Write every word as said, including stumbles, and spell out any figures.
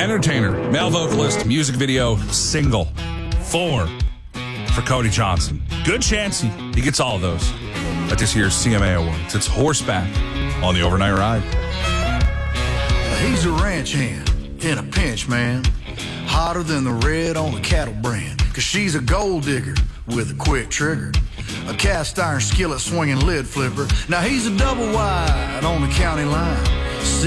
entertainer, male vocalist, music video, single. Four for Cody Johnson. Good chance he, he gets all of those at this year's C M A Awards. It's Horseback on the Overnight Ride. He's a ranch hand in a pinch, man. Hotter than the red on a cattle brand. Cause she's a gold digger with a quick trigger. A cast iron skillet swinging lid flipper. Now he's a double wide on the county line.